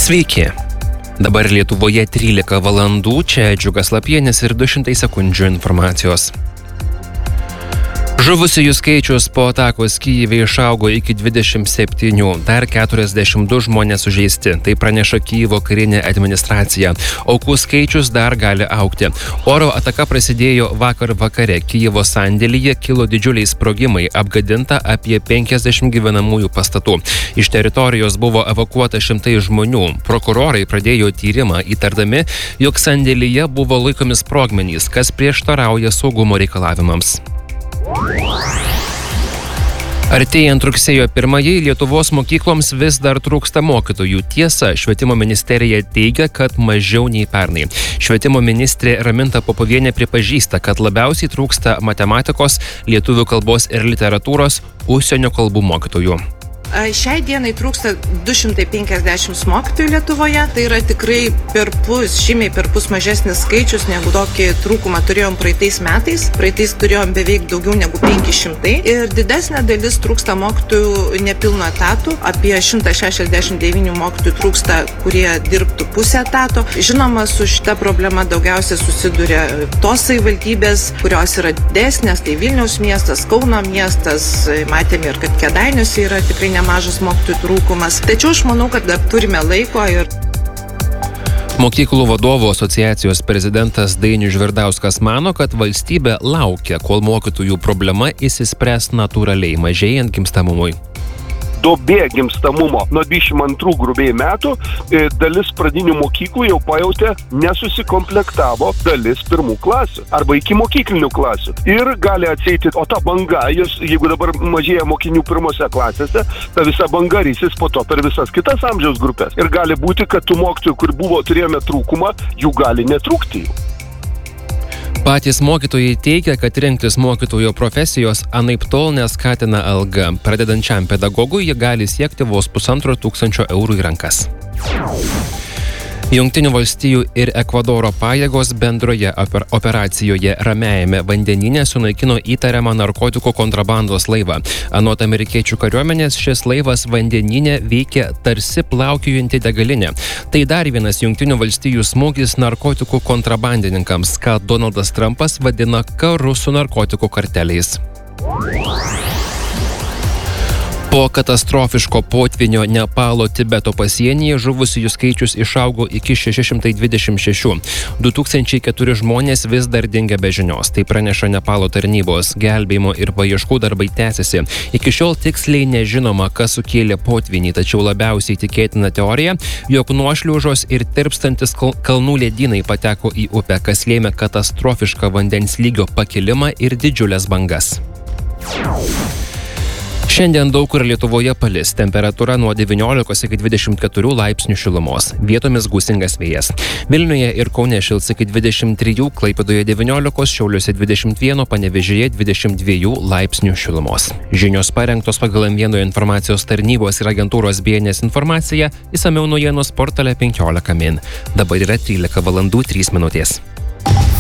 Sveiki. Dabar Lietuvoje 13 valandų, čia Džiugas Lapienis ir 200 sekundžių informacijos. Žuvusiųjų skaičius po atakos Kyjive išaugo iki 27, dar 42 žmonės sužeisti, tai praneša Kyjivo karinė administracija. Aukų skaičius dar gali augti. Oro ataka prasidėjo vakar vakare. Kyjivo sandėlyje kilo didžiuliai sprogimai, apgadinta apie 50 gyvenamųjų pastatų. Iš teritorijos buvo evakuota šimtai žmonių. Prokurorai pradėjo tyrimą, įtardami, jog sandėlyje buvo laikomi sprogmenys, kas prieštarauja saugumo reikalavimams. Artėjant rugsėjo 1-ąjį Lietuvos mokykloms vis dar trūksta mokytojų. Tiesa, švietimo ministerija teigia, kad mažiau nei pernai. Švietimo ministrė Raminta Popovienė pripažįsta, kad labiausiai trūksta matematikos, lietuvių kalbos ir literatūros, užsienio kalbų mokytojų. Šiai dienai trūksta 250 mokytojų Lietuvoje. Tai yra tikrai žymiai perpus mažesnis skaičius negu tokį trūkumą turėjom praeitais metais. Praeitais turėjom beveik daugiau negu 500. Ir didesnė dalis trūksta mokytojų nepilno etatų. Apie 169 mokytojų trūksta, kurie dirbtų pusę etato. Žinoma, su šita problema daugiausia susiduria tos savivaldybės, kurios yra didesnės, tai Vilniaus miestas, Kauno miestas. Matėme ir kad Kėdainiuose yra tikrai nemažas mokytojų trūkumas. Tačiau aš manau, kad dar turime laiko ir... Mokyklų vadovų asociacijos prezidentas Dainius Žvirdauskas mano, kad valstybė laukia, kol mokytojų problema išsispręs natūraliai, mažėjant gimstamumui. Duobė gimstamumo nuo 22 grubiai metų dalis pradinių mokyklų jau pajautė nesusikomplektavo dalis pirmų klasių arba iki mokyklinių klasių. Ir gali atsieiti, o ta banga, jeigu dabar mažėja mokinių pirmose klasėse, ta visa banga rysis po to per visas kitas amžiaus grupės. Ir gali būti, kad tų mokytojų, kur turėjome trūkumą, jų gali netrūkti. Patys mokytojai teigia, kad rinktis mokytojo profesijos anaiptol neskatina alga. Pradedančiam pedagogui ji gali siekti vos 1500 eurų į rankas. Jungtinių valstijų ir Ekvadoro pajėgos bendroje operacijoje Ramiajame vandenyne sunaikino įtariamą narkotikų kontrabandos laivą. Anot amerikiečių kariuomenės, šis laivas vandenyne veikia tarsi plaukiojanti degalinė. Tai dar vienas Jungtinių valstijų smūgis narkotikų kontrabandininkams, ką Donaldas Trumpas vadina karu su narkotikų karteliais. Po katastrofiško potvynio Nepalo Tibeto pasienyje žuvusiųjų skaičius išaugo iki 626. 2004 žmonės vis dar dingia be žinios. Tai praneša Nepalo tarnybos. Gelbėjimo ir paieškų darbai tęsiasi. Iki šiol tiksliai nežinoma, kas sukėlė potvynį, tačiau labiausiai tikėtina teorija, jog nuošliaužos ir tirpstantis kalnų ledynai pateko į upę, kas lėmė katastrofišką vandens lygio pakilimą ir didžiulės bangas. Šiandien daug kur Lietuvoje palis, temperatūra nuo 19 iki 24 laipsnių šilumos, vietomis gūsingas vėjas. Vilniuje ir Kaune šils iki 23, Klaipėdoje 19, Šiauliuose 21, Panevėžyje 22 laipsnių šilumos. Žinios parengtos pagal M1 informacijos tarnybos ir agentūros BNS informaciją, išsamiau naujienos portale 15 min. Dabar yra 13 valandų 3 minutės.